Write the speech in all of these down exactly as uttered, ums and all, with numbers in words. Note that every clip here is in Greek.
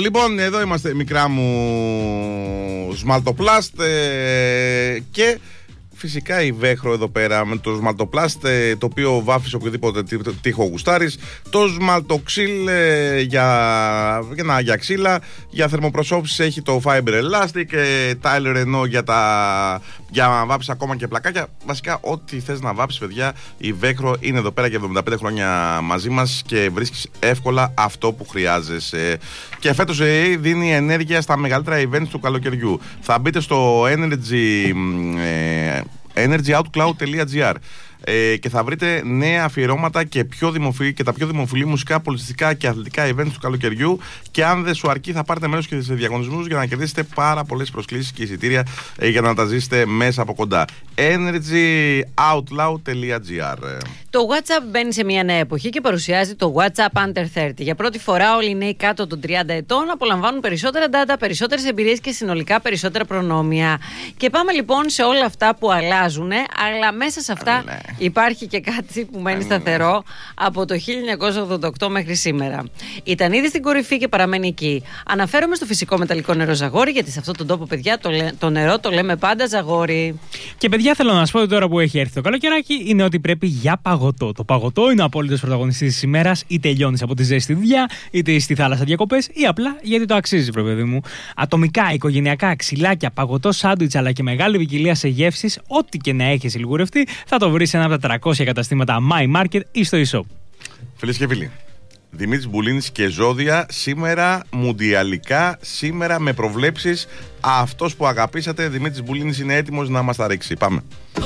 Λοιπόν, εδώ είμαστε, μικρά μου σμαλτοπλάστ ε, και φυσικά η Βέχρο εδώ πέρα με το σμαλτοπλάστ, ε, το οποίο βάφεις οποιοδήποτε τείχο γουστάρεις. Το σμαλτοξύλ ε, για, για, για ξύλα, για θερμοπροσώπηση έχει το Fiber Elastic, ε, Tyler Renault για, τα, για να βάψεις ακόμα και πλακάκια. Βασικά ό,τι θες να βάψεις, παιδιά, η Βέχρο είναι εδώ πέρα για εβδομήντα πέντε χρόνια μαζί μας και βρίσκεις εύκολα αυτό που χρειάζεσαι. Και φέτος ε, δίνει ενέργεια στα μεγαλύτερα events του καλοκαιριού. Θα μπείτε στο Energy... Ε, energy out cloud dot g r ε, και θα βρείτε νέα αφιερώματα και, πιο δημοφιλή, και τα πιο δημοφιλή μουσικά, πολιτιστικά και αθλητικά events του καλοκαιριού. Και αν δεν σου αρκεί, θα πάρετε μέρος και σε διαγωνισμούς για να κερδίσετε πάρα πολλές προσκλήσεις και εισιτήρια ε, για να τα ζήσετε μέσα από κοντά. energy out loud dot g r. Το WhatsApp μπαίνει σε μια νέα εποχή και παρουσιάζει το WhatsApp Under τριάντα. Για πρώτη φορά, όλοι οι νέοι κάτω των τριάντα ετών απολαμβάνουν περισσότερα data, περισσότερες εμπειρίες και συνολικά περισσότερα προνόμια. Και πάμε λοιπόν σε όλα αυτά που αλλάζουν, αλλά μέσα σε αυτά ναι. υπάρχει και κάτι που μένει ναι. σταθερό από το χίλια εννιακόσια ογδόντα οκτώ μέχρι σήμερα. Ήταν ήδη στην κορυφή και παραμένει εκεί. Αναφέρομαι στο φυσικό μεταλλικό νερό Ζαγόρι, γιατί σε αυτόν τον τόπο, παιδιά, το, λέ, το νερό το λέμε πάντα Ζαγόρι. Και παιδιά, θέλω να σας πω ότι τώρα που έχει έρθει το καλοκαιράκι είναι ότι πρέπει για παγωτό. Το παγωτό είναι ο απόλυτος πρωταγωνιστής της ημέρας, είτε λιώνεις από τη ζέστη στη δουλειά, είτε στη θάλασσα διακοπές, ή απλά γιατί το αξίζει, βρε παιδί μου. Ατομικά, οικογενειακά, ξυλάκια, παγωτό, σάντουιτς, αλλά και μεγάλη ποικιλία σε γεύσεις, ό,τι και να έχεις λιγουρευτεί, θα το βρεις σε ένα από τα τριακόσια καταστήματα My Market ή στο e-shop. Φίλες και φίλοι, Δημήτρης Μπουλίνης και ζώδια σήμερα μουντιαλικά, σήμερα με προβλέψεις. Αυτός που αγαπήσατε, Δημήτρης Μπουλίνης, είναι έτοιμος να μας τα ρίξει. Πάμε.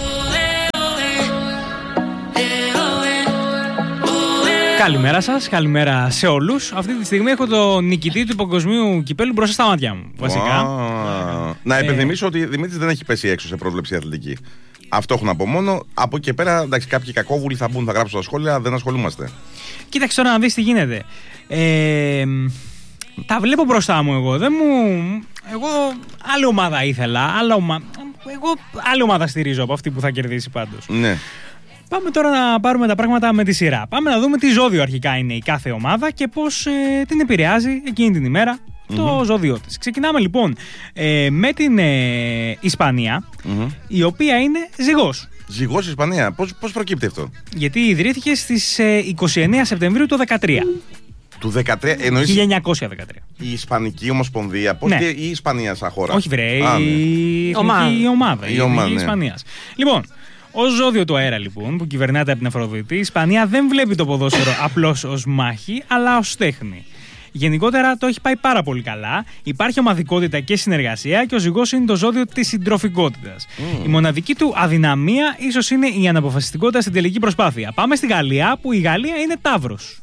Καλημέρα σας, καλημέρα σε όλους. Αυτή τη στιγμή έχω τον νικητή του παγκοσμίου κυπέλου μπροστά στα μάτια μου. Βασικά. Wow. Να επενθυμίσω ε... ότι Δημήτρης δεν έχει πέσει έξω σε πρόβλεψη αθλητική. Αυτό έχω να πω μόνο. Από εκεί και πέρα, εντάξει, κάποιοι κακόβουλοι θα μπουν, θα γράψουν στα σχόλια, δεν ασχολούμαστε. Κοίταξε τώρα να δεις τι γίνεται. Ε, τα βλέπω μπροστά μου εγώ. Δεν μου... Εγώ άλλη ομάδα ήθελα. Άλλα ομα... Εγώ άλλη ομάδα στηρίζω από αυτή που θα κερδίσει πάντως. Ναι. Πάμε τώρα να πάρουμε τα πράγματα με τη σειρά. Πάμε να δούμε τι ζώδιο αρχικά είναι η κάθε ομάδα και πώς ε, την επηρεάζει εκείνη την ημέρα το mm-hmm. ζώδιό της. Ξεκινάμε λοιπόν ε, με την ε, Ισπανία, mm-hmm. η οποία είναι ζυγός. Ζυγός Ισπανία. Πώς, πώς προκύπτει αυτό? Γιατί ιδρύθηκε στις ε, είκοσι εννέα Σεπτεμβρίου του δεκατρία. Του δεκατρία, εννοείς χίλια εννιακόσια δεκατρία. Η Ισπανική Ομοσπονδία, πώς ναι. και η Ισπανία σαν χώρα? Όχι βρε, Α, ναι. η ομάδα, η ομάδα, η ομάδα η ναι. Ισπανίας. Λοιπόν, ως ζώδιο του αέρα λοιπόν, που κυβερνάται από την Αφροδίτη, η Ισπανία δεν βλέπει το ποδόσφαιρο απλώς ως μάχη, αλλά ως τέχνη. Γενικότερα το έχει πάει πάρα πολύ καλά. Υπάρχει ομαδικότητα και συνεργασία και ο ζυγός είναι το ζώδιο της συντροφικότητας. Mm. Η μοναδική του αδυναμία ίσως είναι η αναποφασιστικότητα στην τελική προσπάθεια. Πάμε στη Γαλλία, που η Γαλλία είναι Ταύρος.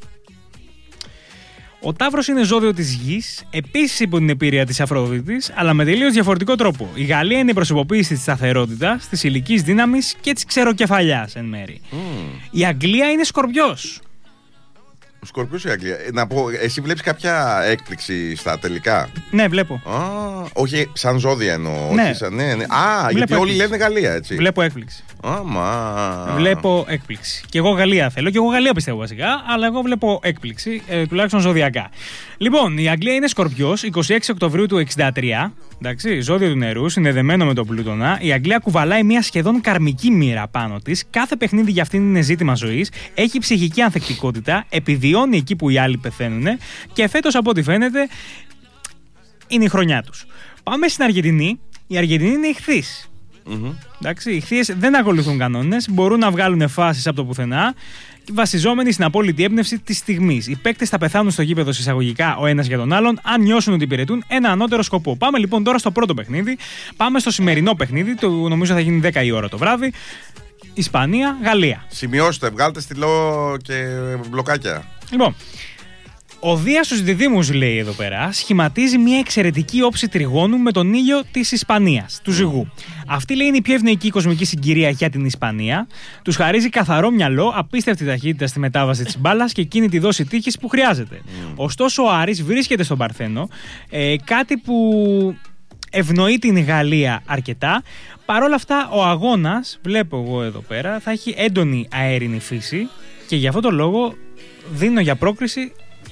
Ο Ταύρος είναι ζώδιο της γης, επίσης υπό την επίρρεια της Αφροδίτης, αλλά με τελείως διαφορετικό τρόπο. Η Γαλλία είναι η προσωποποίηση της σταθερότητας, της υλικής δύναμης και της ξεροκεφαλιάς εν μέρη. Mm. Η Αγγλία είναι Σκορπιός. Ο Σκορπιός η Αγγλία. Να πω, εσύ βλέπεις κάποια έκπληξη στα τελικά? Ναι, βλέπω. Α, όχι, σαν ζώδια εννοώ. Ναι. Όχι σαν, ναι, ναι. Α, βλέπω γιατί έκπληξη. Όλοι λένε Γαλλία, έτσι. Βλέπω έκπληξη. Άμα. Βλέπω έκπληξη. Και εγώ Γαλλία θέλω, και εγώ Γαλλία πιστεύω βασικά, αλλά εγώ βλέπω έκπληξη, ε, τουλάχιστον ζωδιακά. Λοιπόν, η Αγγλία είναι Σκορπιός, εικοστή έκτη Οκτωβρίου του εξήντα τρία. Εντάξει, ζώδιο του νερού, συνδεδεμένο με τον Πλούτονα. Η Αγγλία κουβαλάει μια σχεδόν καρμική μοίρα πάνω της. Κάθε παιχνίδι για αυτήν είναι ζήτημα ζωής. Έχει ψυχική ανθεκτικότητα, επιβιώνει εκεί που οι άλλοι πεθαίνουν. Και φέτος, από ό,τι φαίνεται, είναι η χρονιά τους. Πάμε στην Αργεντινή. Η Αργεντινή είναι ηχθής. Mm-hmm. Εντάξει, οι ηχθείες δεν ακολουθούν κανόνες, μπορούν να βγάλουν φάσεις από το πουθενά, βασιζόμενοι στην απόλυτη έμπνευση της στιγμής. Οι παίκτες θα πεθάνουν στο γήπεδο εισαγωγικά ο ένας για τον άλλον, αν νιώσουν ότι υπηρετούν ένα ανώτερο σκοπό. Πάμε λοιπόν τώρα στο πρώτο παιχνίδι. Πάμε στο σημερινό παιχνίδι, το νομίζω θα γίνει δέκα η ώρα το βράδυ. Ισπανία, Γαλλία. Σημειώστε, βγάλτε στυλό και μπλοκάκια. Λοιπόν, ο Δίας στους διδύμους, λέει εδώ πέρα, σχηματίζει μια εξαιρετική όψη τριγώνου με τον ήλιο της Ισπανίας, του ζυγού. Αυτή, λέει, είναι η πιο ευνοϊκή κοσμική συγκυρία για την Ισπανία. Τους χαρίζει καθαρό μυαλό, απίστευτη ταχύτητα στη μετάβαση της μπάλας και εκείνη τη δόση τύχης που χρειάζεται. Mm. Ωστόσο, ο Άρης βρίσκεται στον Παρθένο, ε, κάτι που ευνοεί την Γαλλία αρκετά. Παρ' όλα αυτά, ο αγώνας, βλέπω εγώ εδώ πέρα, θα έχει έντονη αέρινη φύση και γι' αυτό το λόγο δίνω για πρόκριση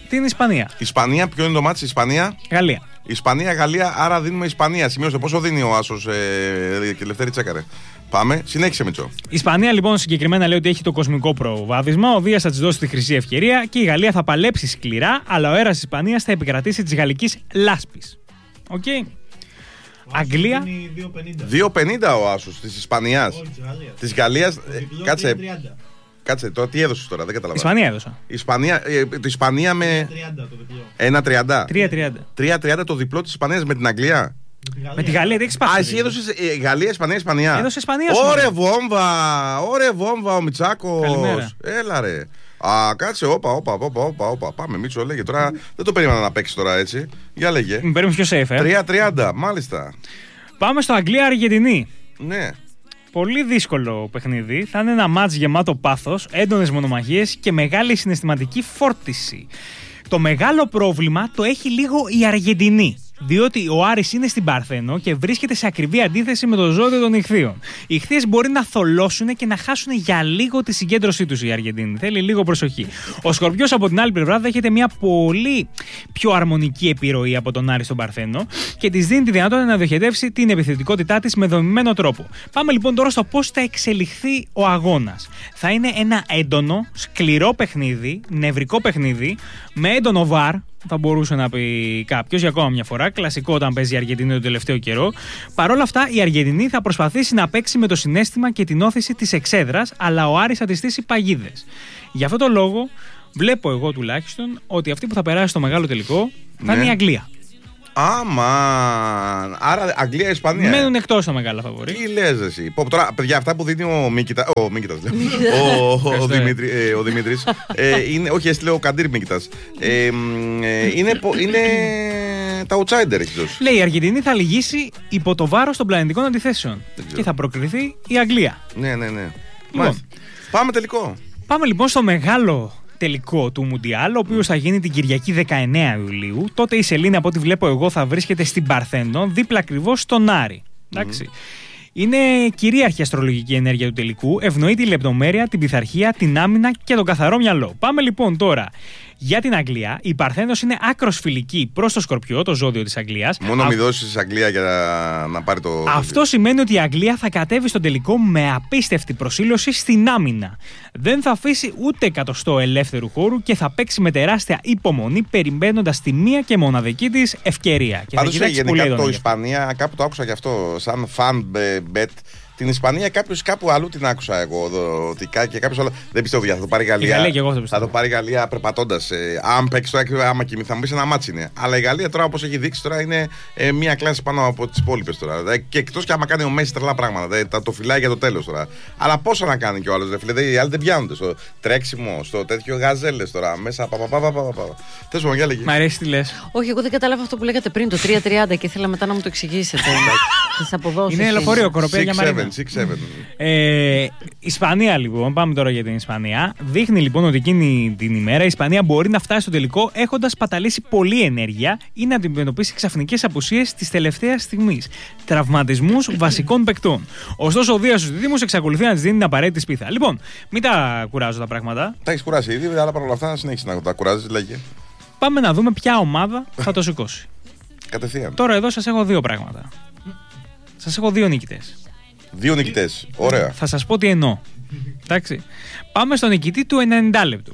την Ισπανία. Ισπανία, ποιο είναι το μάτι, Ισπανία. Γαλλία. Ισπανία, Γαλλία, άρα δίνουμε Ισπανία. Σημείωσε πόσο δίνει ο Άσος, ε, και Λευτέρη τσέκαρε. Πάμε, συνέχισε Μητσό. Η Ισπανία λοιπόν συγκεκριμένα λέει ότι έχει το κοσμικό προβάδισμα. Ο Δίας θα της δώσει τη χρυσή ευκαιρία και η Γαλλία θα παλέψει σκληρά, αλλά ο αέρας της Ισπανίας θα επικρατήσει της γαλλικής λάσπης. Οκ. Okay. Αγγλία. δύο πενήντα ο Άσος της Ισπανίας. Της Γαλλίας. Κάτσε. Κάτσε, τώρα τι έδωσες τώρα, δεν καταλαβαίνω. Ισπανία έδωσα. Ισπανία, ε, το Ισπανία με. ένα τριάντα. τρία τριάντα. τρία τριάντα το διπλό της Ισπανίας με την Αγγλία. Με τη Γαλλία, δεν έχει πάθει. Α, εσύ έδωσες ε, Γαλλία, Ισπανία, Ισπανία. Έδωσε Ισπανία. Ωρε βόμβα, ωρε βόμβα ο Μιτσάκος. Καλημέρα. Έλα ρε. Α, κάτσε, όπα, όπα, όπα, όπα, όπα. Πάμε, Μίτσο, λέγε τώρα. Δεν το περίμενα να παίξει τώρα έτσι. Για λέγε. Μην παίρνουμε πιο safe, ε. τρία τριάντα, μάλιστα. Πάμε στο Αγγλία-Αργεντινή. Ναι. Πολύ δύσκολο παιχνίδι. Θα είναι ένα μάτς γεμάτο πάθος, έντονες μονομαχίες και μεγάλη συναισθηματική φόρτιση. Το μεγάλο πρόβλημα το έχει λίγο η Αργεντινή. Διότι ο Άρης είναι στην Παρθένο και βρίσκεται σε ακριβή αντίθεση με το ζώδιο των Ιχθύων. Οι Ιχθύες μπορεί να θολώσουν και να χάσουν για λίγο τη συγκέντρωσή τους η Αργεντινή. Θέλει λίγο προσοχή. Ο Σκορπιός από την άλλη πλευρά δέχεται μια πολύ πιο αρμονική επιρροή από τον Άρη στον Παρθένο και της δίνει τη δυνατότητα να διοχετεύσει την επιθετικότητά της με δομημένο τρόπο. Πάμε λοιπόν τώρα στο πώς θα εξελιχθεί ο αγώνας. Θα είναι ένα έντονο, σκληρό παιχνίδι, νευρικό παιχνίδι, με έντονο βαρ. Θα μπορούσε να πει κάποιος για ακόμα μια φορά. Κλασικό όταν παίζει η Αργεντινή τον τελευταίο καιρό. Παρ' όλα αυτά, η Αργεντινή θα προσπαθήσει να παίξει με το συναίσθημα και την όθηση της εξέδρας, αλλά ο Άρης θα της στήσει παγίδες. Γι' αυτό το λόγο, βλέπω εγώ τουλάχιστον ότι αυτή που θα περάσει στο μεγάλο τελικό θα ναι. είναι η Αγγλία. Άμα. Άρα Αγγλία-Ισπανία. Μένουν εκτός τα μεγάλα φαβορί. Τι λες εσύ. Πω, τώρα, παιδιά, αυτά που δίνει ο Μίκητα. Ο Μίκητας, λέω. ο, ο, Δημήτρη, ε, ο Δημήτρης. ε, είναι, όχι, έστειλε ο Καντήρ Μίκητας. Ε, ε, είναι, είναι τα outsider, έχει δώσει. Λέει η Αργεντινή θα λυγίσει υπό το βάρος των πλανητικών αντιθέσεων. Και θα προκριθεί η Αγγλία. Ναι, ναι, ναι. Λοιπόν, πάμε τελικό. Πάμε λοιπόν στο μεγάλο τελικό του Μουντιάλ, ο οποίος θα γίνει την Κυριακή δεκαεννέα Ιουλίου. Τότε η σελήνη, από ό,τι βλέπω εγώ, θα βρίσκεται στην Παρθένο, δίπλα ακριβώς στον Άρη. Εντάξει. Mm-hmm. Είναι κυρίαρχη αστρολογική ενέργεια του τελικού, ευνοεί τη λεπτομέρεια, την πειθαρχία, την άμυνα και τον καθαρό μυαλό. Πάμε λοιπόν τώρα για την Αγγλία. Η Παρθένος είναι άκρος φιλική προς το Σκορπιό, το ζώδιο της Αγγλίας. Μόνο Α... μη δώσεις Αγγλία για να πάρει το. Αυτό σημαίνει ότι η Αγγλία θα κατέβει στον τελικό με απίστευτη προσήλωση στην άμυνα. Δεν θα αφήσει ούτε εκατοστό ελεύθερου χώρου και θα παίξει με τεράστια υπομονή, περιμένοντας τη μία και μοναδική της ευκαιρία. Πάντως γενικά το Ισπανία, κάπου το άκουσα γι' αυτό, σαν fan bet. Την Ισπανία κάποιος κάπου αλλού την άκουσα εγώ δοτικά και κάποιος άλλο. Δεν πιστεύω ότι θα το πάρει η Γαλλία. Η Γαλλία και εγώ θα το πάρει η Γαλλία περπατώντας. Ε, αν παίξει τώρα, άμα κοιμηθεί, θα μου πει ένα μάτσι είναι. Αλλά η Γαλλία τώρα, όπως έχει δείξει τώρα, είναι ε, μία κλάση πάνω από τις υπόλοιπες τώρα. Ε, και εκτός και άμα κάνει ο Μέση τρελά πράγματα. Ε, θα το φυλάει για το τέλος τώρα. Αλλά πόσα να κάνει κι ο άλλος, ρε φίλε. Οι άλλοι δεν πιάνονται στο τρέξιμο, στο τέτοιο γαζέλες τώρα. Μέσα παπαπαπαπαπα. Τέλος πάντων, για λέγε. Μ' αρέσει τι λες. Όχι, εγώ δεν κατάλαβα αυτό που λέγατε πριν, το τρία τριάντα και ήθελα μετά να μου το εξηγήσετε. Τις αποδόσεις. Είναι λεωφορείο, κοροπέα για Μαρίνα. Ε, Ισπανία λοιπόν, πάμε τώρα για την Ισπανία. Δείχνει λοιπόν ότι εκείνη την ημέρα η Ισπανία μπορεί να φτάσει στο τελικό έχοντας παταλήσει πολλή ενέργεια ή να αντιμετωπίσει ξαφνικές απουσίες της τελευταίας στιγμής. Τραυματισμούς βασικών παικτών. Ωστόσο, ο Δίας στους δίδυμους εξακολουθεί να της δίνει την απαραίτητη σπίθα. Λοιπόν, μην τα κουράζω τα πράγματα. Τα έχεις κουράσει ήδη, αλλά παρόλα αυτά συνέχισε να τα κουράζεις, λέγε. Πάμε να δούμε ποια ομάδα θα το σηκώσει. Κατευθείαν. Τώρα εδώ σας έχω δύο πράγματα. Σας έχω δύο νικητές. Δύο νικητές. Ωραία. Θα σας πω τι εννοώ. Εντάξει. Πάμε στον νικητή του ενενήντα λεπτού.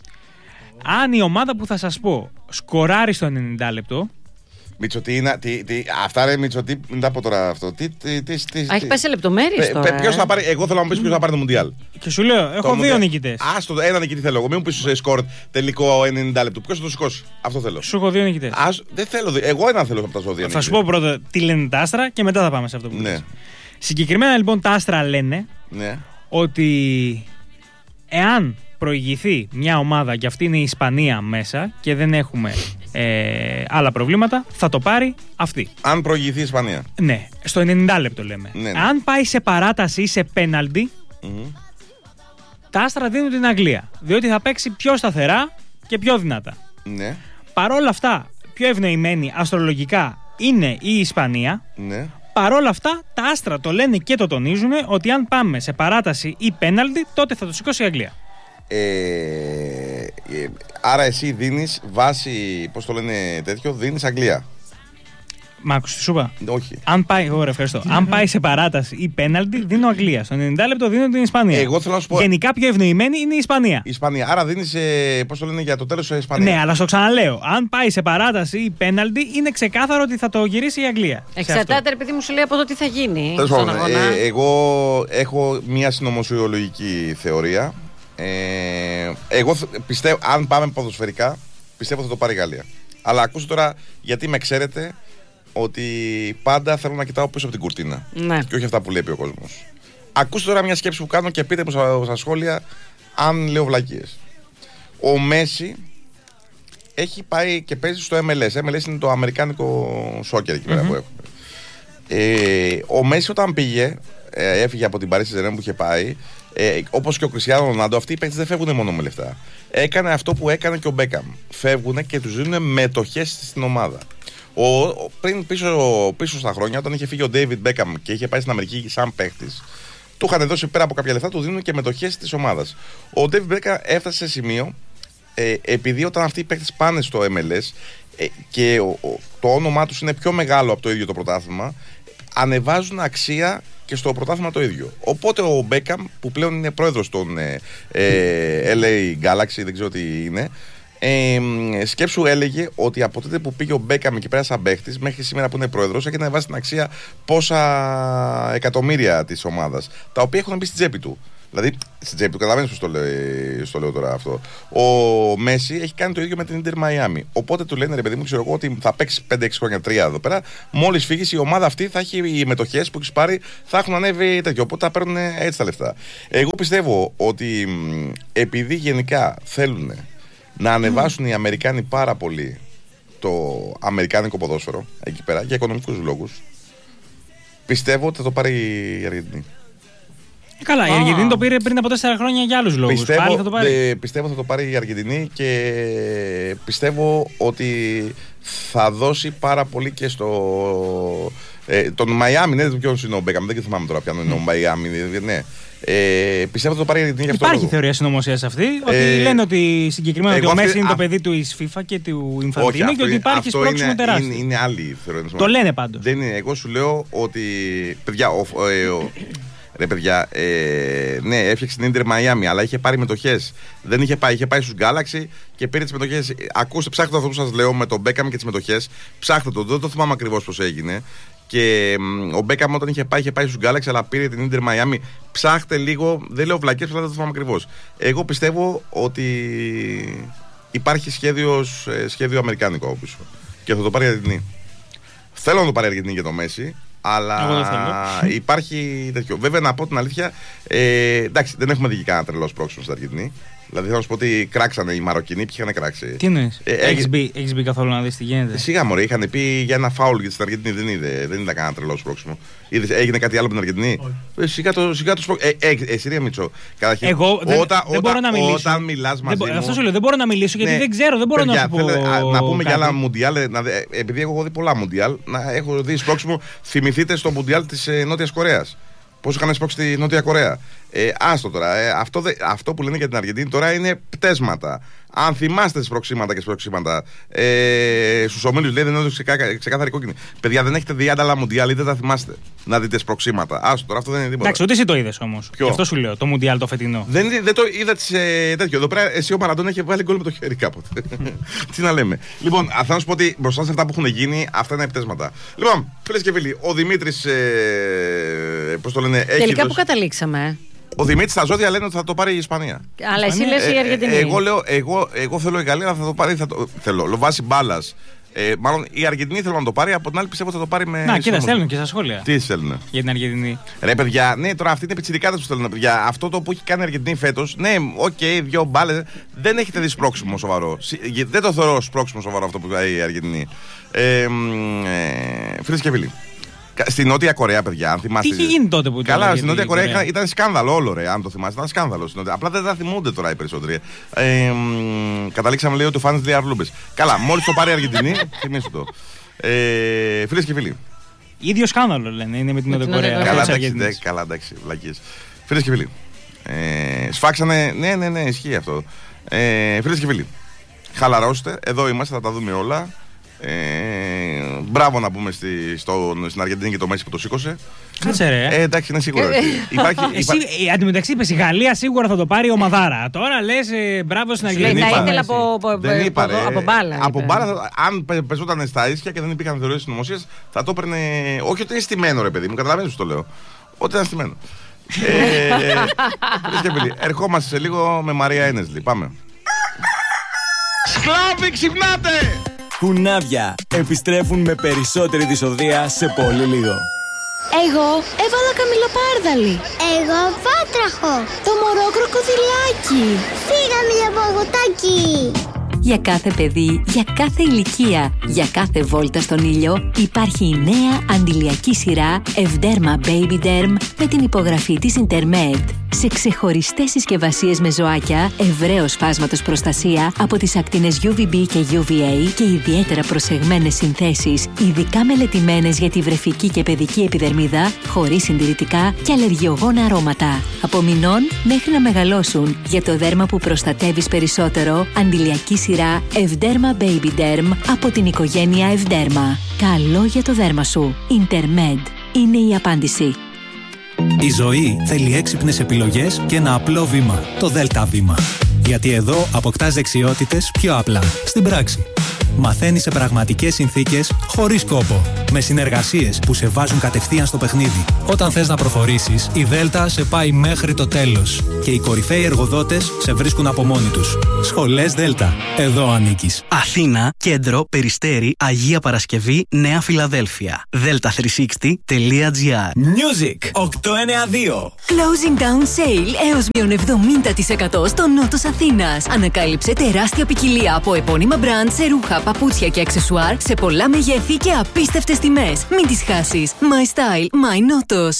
Αν η ομάδα που θα σας πω σκοράρει στο ενενήντα λεπτό. Μίτσο, τι είναι. Τι, τι, αυτά ρε Μίτσο, τι. Μην τα πω τώρα αυτό. Τι, τι, τι, τι, Α, έχει πέσει σε λεπτομέρειες τώρα. Ποιος θα πάρει. Εγώ θέλω να μου πεις ποιος θα πάρει το Μουντιάλ. Και σου λέω, έχω το δύο νικητές. Α, στο ένα νικητή θέλω εγώ. Μην μου πεις σε σκορ τελικό ενενήντα λεπτού. Ποιος θα το σηκώσει. Αυτό θέλω. Σου έχω δύο νικητές. Ας, δεν θέλω. Εγώ ένα θέλω από τα ζώδια. Θα σου πω πρώτα τι λένε τα άστρα και μετά θα πάμε σε αυτό που ναι. λες. Συγκεκριμένα λοιπόν τα άστρα λένε ναι. ότι εάν προηγηθεί μια ομάδα και αυτή είναι η Ισπανία μέσα και δεν έχουμε ε, άλλα προβλήματα, θα το πάρει αυτή. Αν προηγηθεί η Ισπανία. Ναι, στο ενενήντα λεπτό λέμε. Ναι, ναι. Αν πάει σε παράταση ή σε πέναλτι, mm-hmm. τα άστρα δίνουν την Αγγλία. Διότι θα παίξει πιο σταθερά και πιο δυνατά. Ναι. Παρ' όλα αυτά, πιο ευνοημένη αστρολογικά είναι η Ισπανία. Ναι. Παρ' όλα αυτά, τα άστρα το λένε και το τονίζουν ότι αν πάμε σε παράταση ή πέναλτι, τότε θα το σηκώσει η Αγγλία. Ε, άρα εσύ δίνεις βάση, πώς το λένε τέτοιο, δίνεις Αγγλία. Μ' άκουσες τι σου είπα? Όχι. Αν πάει, ωραία, ευχαριστώ. Αν πάει σε παράταση ή πέναλτι, δίνω Αγγλία. Στο ενενήντα λεπτό δίνω την Ισπανία. Εγώ θέλω να σου πω. Γενικά πιο ευνοημένη είναι η Ισπανία. Η Ισπανία. Άρα δίνεις, ε, πώς το λένε, για το τέλος σε Ισπανία. Ναι, αλλά στο ξαναλέω. Αν πάει σε παράταση ή πέναλτι, είναι ξεκάθαρο ότι θα το γυρίσει η Αγγλία. Εξαρτάται, επειδή μου σου λέει από εδώ τι θα γίνει. Τέλος στον πάντων, αγώνα. ε, εγώ έχω μια συνωμοσιολογική θεωρία. Ε, εγώ πιστεύω, αν πάμε ποδοσφαιρικά, πιστεύω θα το πάρει η Γαλλία. Αλλά ακούστε τώρα, γιατί με ξέρετε ότι πάντα θέλω να κοιτάω πίσω από την κουρτίνα. Ναι. Και όχι αυτά που λέει ο κόσμος. Ακούστε τώρα μια σκέψη που κάνω και πείτε μου στα, στα σχόλια αν λέω βλακίες. Ο Μέση έχει πάει και παίζει στο εμ ελ ες. εμ ελ ες είναι το αμερικάνικο σόκερ εκεί πέρα mm-hmm. που έχουμε. Ε, ο Μέση όταν πήγε, ε, έφυγε από την Παρίσι Ζερέμ που είχε πάει, ε, όπως και ο Κριστιάνο Ρονάλντο, αυτοί οι παίκτες δεν φεύγουν μόνο με λεφτά. Έκανε αυτό που έκανε και ο Μπέκαμ. Φεύγουν και τους δίνουν μετοχές στην ομάδα. Ο, ο, πριν πίσω, πίσω στα χρόνια, όταν είχε φύγει ο Ντέιβιντ Μπέκαμ και είχε πάει στην Αμερική σαν παίκτης, του είχαν δώσει πέρα από κάποια λεφτά, του δίνουν και μετοχές της ομάδας. Ο Ντέιβιντ Μπέκαμ έφτασε σε σημείο, ε, επειδή όταν αυτοί οι παίκτες πάνε στο εμ ελ ες ε, και ο, ο, το όνομά τους είναι πιο μεγάλο από το ίδιο το πρωτάθλημα, ανεβάζουν αξία και στο πρωτάθλημα το ίδιο. Οπότε ο Μπέκαμ, που πλέον είναι πρόεδρος των ε, ε, ελ έι Galaxy, δεν ξέρω τι είναι, Ε, σκέψου έλεγε ότι από τότε που πήγε ο Μπέκαμ εκεί πέρα σαν παίχτης μέχρι σήμερα που είναι πρόεδρος έχει ανεβάσει την αξία πόσα εκατομμύρια της ομάδας, τα οποία έχουν μπει στην τσέπη του. Δηλαδή στην τσέπη του, καταλαβαίνεις πώς το, λέει, το λέω τώρα αυτό. Ο Μέση έχει κάνει το ίδιο με την Ίντερ Μαϊάμι. Οπότε του λένε, ρε παιδί μου, ξέρω εγώ ότι θα παίξει πέντε έξι χρόνια, τρία εδώ πέρα. Μόλις φύγεις, η ομάδα αυτή θα έχει οι μετοχές που έχει πάρει, θα έχουν ανέβει τέτοιο. Οπότε θα παίρνουν έτσι τα λεφτά. Εγώ πιστεύω ότι επειδή γενικά θέλουν να ανεβάσουν οι Αμερικάνοι πάρα πολύ το αμερικάνικο ποδόσφαιρο εκεί πέρα για οικονομικούς λόγους, πιστεύω ότι θα το πάρει η Αργεντινή. Καλά, ah. η Αργεντινή το πήρε πριν από τέσσερα χρόνια για άλλους λόγους. Πιστεύω, Πάλι θα το πάρει. Ε, πιστεύω θα το πάρει η Αργεντινή και πιστεύω ότι θα δώσει πάρα πολύ και στο. Ε, τον Μαϊάμι, ναι, ποιος είναι ο Μπέκαμ, δεν θυμάμαι τώρα ποιον είναι ο Μαϊάμι, ναι. Ε, πιστεύω ότι το πάρει η Αργεντινή. Υπάρχει θεωρία συνωμοσίας αυτή, ότι ε, λένε ότι συγκεκριμένα ότι ο Μέση είναι α... το παιδί του ης FIFA και του Ινφαντίνο και ότι υπάρχει σπρώξιμο τεράστιο. Είναι, είναι άλλη θεωρία. Το λένε πάντως. Δεν είναι, εγώ σου λέω ότι. Παιδιά, ο, ο, ε, ο, ρε παιδιά, ε, ναι, έφτιαξε την Ίντερ Μαϊάμι, αλλά είχε πάρει μετοχές. Δεν είχε πάει, είχε πάει στους Galaxy και πήρε τις μετοχές. Ακούστε, ψάχτε το αυτό που σας λέω με τον Μπέκαμ και τις μετοχές. Ψάχτε το, δεν το θυμάμαι ακριβώς πώς έγινε. Και ο Μπέκαμ όταν είχε πάει, είχε πάει στους Galaxy, αλλά πήρε την Ίντερ Μαϊάμι. Ψάχτε λίγο, δεν λέω βλακές, αλλά δεν το θυμάμαι ακριβώς. Εγώ πιστεύω ότι υπάρχει σχέδιο, σχέδιο αμερικάνικο πίσω. Και θα το πάρει η Αργεντινή. Θέλω να το πάρει η Αργεντινή για το Μέση. Αλλά υπάρχει τέτοιο. Βέβαια, να πω την αλήθεια, ε, εντάξει, δεν έχουμε δει κανένα τρελό σπρώξιμο στην Αργεντινή. Δηλαδή, θα σου πω ότι κράξανε οι Μαροκινοί, ποιοι είχαν κράξει. Τι εννοείς, ε, έχεις, μπει, έχεις μπει καθόλου να δεις τι γίνεται? Σιγά μωρέ, είχαν πει για ένα φάουλ για την Αργεντινή, δεν, είδε, δεν ήταν κανένα τρελό σπρώξιμο. Είδες, έγινε κάτι άλλο με την Αργεντινή? Ε, σιγά το, σιγά το σπρώξιμο. Ε, ε, εσύ ρε Μίτσο, καταρχήν. Εγώ δεν, όταν, δεν μπορώ να μιλήσω. Όταν μιλάς μαζί δεν, μου. Αυτό σου λέω, δεν μπορώ να μιλήσω γιατί ναι, δεν ξέρω, δεν μπορώ παιδιά, να σου πω. Θέλε, α, να πούμε για άλλα μουντιάλ, επειδή έχω δει πολλά μουντιάλ, να έχω δει σπρώξιμο. Θυμηθείτε στο μουντιάλ της ε, Νότιας Κορέας. Πώς είχαν σπρώξει τη Νότια Κορέα. Ε, άστο τώρα. Ε, αυτό, δε, αυτό που λένε για την Αργεντινή τώρα είναι πτέσματα. Αν θυμάστε σπρώξιματα και σπρώξιματα ε, στους ομίλους, λέει δεν είναι ξεκάθαρη κόκκινη. Παιδιά, δεν έχετε δει άλλα μουντιάλ ή δεν τα θυμάστε να δείτε σπρώξιματα. Άστο τώρα, αυτό δεν είναι τίποτα. Εντάξει, ούτε εσύ το είδες όμως. Γι' αυτό σου λέω, το μουντιάλ το φετινό. Δεν, δεν το είδα σε τέτοιο. Εδώ πέρα εσύ ο Μαραντών έχει βάλει γκολ με το χέρι κάποτε. Τι να λέμε. Λοιπόν, θα να σου πω ότι μπροστά σε αυτά που έχουν γίνει, αυτά είναι πτέσματα. Λοιπόν, φίλες και φίλοι, ο Δημήτρης. Ε, πώς το λένε, έχει. Τελικά που καταλήξαμε. Ο Δημήτρης στα ζώδια λένε ότι θα το πάρει η Ισπανία. Αλλά εσύ λες η Αργεντινή. Ε, εγώ, λέω, εγώ, εγώ θέλω η Γαλλία θα το πάρει. Θα το, θέλω, βάσει μπάλας. Ε, μάλλον η Αργεντινή θέλω να το πάρει. Από την άλλη πιστεύω ότι θα το πάρει με. Να, κοίτα, στέλνουν και στα σχόλια. Τι στέλνουν? Για την Αργεντινή. Ρε παιδιά, ναι, τώρα αυτή είναι πιτσιρικάτα που στέλνουν. Παιδιά, αυτό το που έχει κάνει η Αργεντινή φέτος. Ναι, οκ, okay, δύο μπάλες. Δεν έχετε δει σπρώξιμο σοβαρό. Δεν το θεωρώ σπρώξιμο σοβαρό αυτό που κάνει η Αργεντινή. Ε, ε, Φίλες και φίλοι. Στην Νότια Κορέα, παιδιά, αν θυμάστε. Τι είχε γίνει τότε που ήταν? Καλά, στην Νότια Κορέα, Κορέα ήταν σκάνδαλο όλο, ρε, αν το θυμάστε. Ήταν σκάνδαλο. Απλά δεν τα θυμούνται τώρα οι περισσότεροι. Ε, καταλήξαμε, λέει, ότι ο Φάνης λέει αρλούμπες. Καλά, μόλις το πάρει η Αργεντινή, θυμίστε το. Ε, Φίλες και φίλοι. Ίδιο σκάνδαλο λένε, είναι με την Νότια Κορέα. Καλά, εντάξει, καλά, εντάξει, βλακίες. Φίλες και φίλοι. Ε, σφάξανε, ναι, ναι, ναι, ισχύει αυτό. Ε, Φίλες και φίλοι, χαλαρώστε, εδώ είμαστε, θα τα δούμε όλα. Ε, μπράβο να πούμε στη, στο, στην Αργεντινή και το Μέση που το σήκωσε. Κάτσε ρε. Ε, εντάξει, είναι σίγουρο. υπάρχει, Εσύ, υπάρχει... Αντιμεταξύ είπες η Γαλλία σίγουρα θα το πάρει η ομαδάρα. Τώρα λες ε, μπράβο στην Αργεντινή. Θα ήθελα από, από, από, από μπάλα. Από μπάλα, αν πεζόταν στα ίσια και δεν υπήρχαν θεωρίες συνωμοσίας, θα το έπαιρνε. Όχι ότι είναι στημένο, ρε παιδί μου, καταλαβαίνεις που το λέω. Ότι είναι στημένο. ε, ερχόμαστε σε λίγο με Μαρία Ένεσλι. Πάμε. Σκλάβοι, ξυπνάτε! Κουνάβια επιστρέφουν με περισσότερη δυσοδεία σε πολύ λίγο. Εγώ έβαλα καμιλοπάρδαλι. Εγώ πάτραχο. Το μωρό κροκοδιλάκι. Φύγαμε για παγωτάκι. Για κάθε παιδί, για κάθε ηλικία, για κάθε βόλτα στον ήλιο υπάρχει η νέα αντιλιακή σειρά Evderma Baby Derm με την υπογραφή της Intermed. Σε ξεχωριστές συσκευασίες με ζωάκια, ευρέως φάσματος προστασία από τις ακτίνες γιου βι μπι και γιου βι έι και ιδιαίτερα προσεγμένες συνθέσεις, ειδικά μελετημένες για τη βρεφική και παιδική επιδερμίδα, χωρίς συντηρητικά και αλλεργιογόνα αρώματα. Από μηνών μέχρι να μεγαλώσουν, για το δέρμα που προστατεύεις περισσότερο, αντιλιακή σειρά Evderma Baby Derm από την οικογένεια Evderma. Καλό για το δέρμα σου. Intermed είναι η απάντηση. Η ζωή θέλει έξυπνες επιλογές και ένα απλό βήμα, το Δέλτα βήμα. Γιατί εδώ αποκτάς δεξιότητες πιο απλά, στην πράξη. Μαθαίνεις σε πραγματικές συνθήκες, χωρίς κόπο. Με συνεργασίες που σε βάζουν κατευθείαν στο παιχνίδι. Όταν θες να προχωρήσεις, η Δέλτα σε πάει μέχρι το τέλος. Και οι κορυφαίοι εργοδότες σε βρίσκουν από μόνοι τους. Σχολές Δέλτα. Εδώ ανήκεις. Αθήνα, Κέντρο, Περιστέρι, Αγία Παρασκευή, Νέα Φιλαδέλφια. δέλτα τριακόσια εξήντα τελεία τζι άρ. Music οκτακόσια ενενήντα δύο. Closing down sale έως μείον εβδομήντα τοις εκατό στο νότος Αθήνας. Ανακάλυψε τεράστια ποικιλία από επώνυμα μπραντ σε ρούχα, παπούτσια και αξεσουάρ σε πολλά μεγέθη και απίστευτες τιμές. Μην τις χάσεις. My style, my νότος.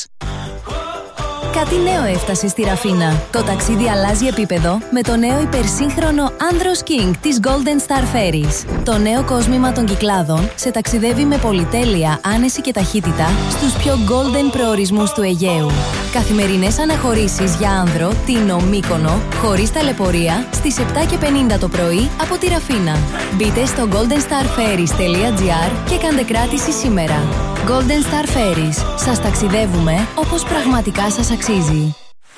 Κάτι νέο έφτασε στη Ραφίνα. Το ταξίδι αλλάζει επίπεδο με το νέο υπερσύγχρονο Andros King της Golden Star Ferries. Το νέο κόσμημα των Κυκλάδων σε ταξιδεύει με πολυτέλεια, άνεση και ταχύτητα στους πιο golden προορισμούς του Αιγαίου. Καθημερινές αναχωρήσεις για άνδρο, Τίνο, Μύκονο, χωρίς ταλαιπωρία, στις επτά και πενήντα το πρωί από τη Ραφίνα. Μπείτε στο golden star ferries τελεία τζι άρ και κάντε κράτηση σήμερα. Golden Star Ferries. Σας ταξιδεύουμε όπως πραγματικά σας αξίζει.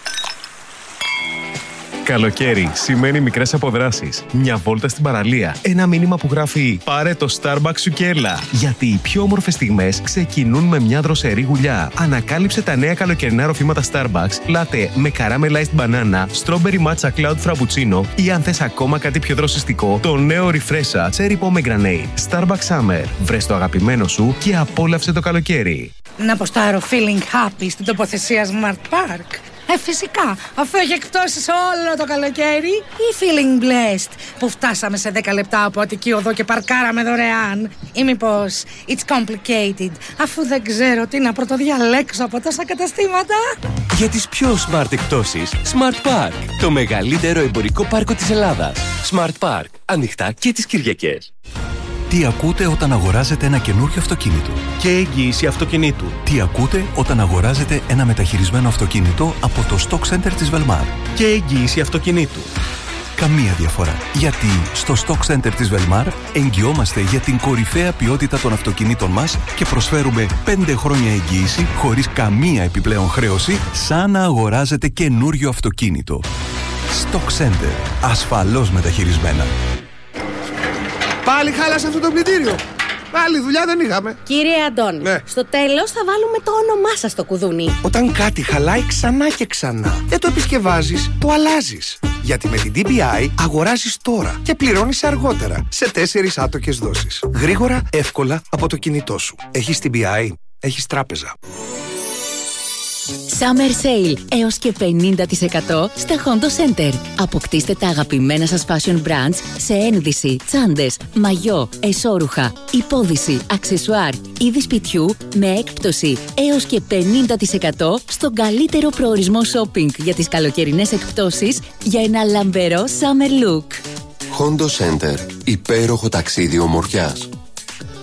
Καλοκαίρι σημαίνει μικρές αποδράσεις. Μια βόλτα στην παραλία. Ένα μήνυμα που γράφει «Πάρε το Starbucks σου και έλα». Γιατί οι πιο όμορφες στιγμές ξεκινούν με μια δροσερή γουλιά. Ανακάλυψε τα νέα καλοκαιρινά ροφήματα Starbucks, latte με caramelized banana, strawberry matcha cloud frappuccino ή αν θες ακόμα κάτι πιο δροσιστικό, το νέο Refresha cherry pomegranate. Starbucks Summer. Βρες το αγαπημένο σου και απόλαυσε το καλοκαίρι. Να αποστάρω feeling happy στην τοποθεσία Smart Park. Ε, φυσικά, αφού έχει εκπτώσεις όλο το καλοκαίρι. Ή feeling blessed, που φτάσαμε σε δέκα λεπτά από Αττική Οδό και παρκάραμε δωρεάν. Ή μήπως it's complicated, αφού δεν ξέρω τι να πρωτοδιαλέξω από τόσα καταστήματα. Για τις πιο smart εκπτώσεις, Smart Park, το μεγαλύτερο εμπορικό πάρκο της Ελλάδας. Smart Park, ανοιχτά και τις Κυριακές. Τι ακούτε όταν αγοράζετε ένα καινούριο αυτοκίνητο? Και εγγύηση αυτοκινήτου. Τι ακούτε όταν αγοράζετε ένα μεταχειρισμένο αυτοκίνητο από το Stock Center της Velmar? Και εγγύηση αυτοκινήτου. Καμία διαφορά. Γιατί στο Stock Center της Velmar εγγυόμαστε για την κορυφαία ποιότητα των αυτοκινήτων μας και προσφέρουμε πέντε χρόνια εγγύηση χωρίς καμία επιπλέον χρέωση, σαν να αγοράζετε καινούριο αυτοκίνητο. Stock Center. Ασφαλώς μεταχειρισμένα. Πάλι χάλασε αυτό το πλυντήριο. Άλλη δουλειά δεν είχαμε. Κύριε Αντώνη, ναι. Στο τέλος θα βάλουμε το όνομά σας στο κουδούνι. Όταν κάτι χαλάει ξανά και ξανά, δεν το επισκευάζεις, το αλλάζεις. Γιατί με την ντι μπι άι αγοράζεις τώρα και πληρώνεις αργότερα, σε τέσσερις άτοκες δόσεις. Γρήγορα, εύκολα από το κινητό σου. Έχεις ντι μπι άι, έχεις τράπεζα. Summer Sale έως και πενήντα τοις εκατό στα Hondo Center. Αποκτήστε τα αγαπημένα σας fashion brands σε ένδυση, τσάντες, μαγιό, εσώρουχα, υπόδυση, αξεσουάρ, είδη σπιτιού με έκπτωση έως και πενήντα τοις εκατό στον καλύτερο προορισμό shopping για τις καλοκαιρινές εκπτώσεις για ένα λαμπερό summer look. Hondo Center. Υπέροχο ταξίδι ομορφιάς.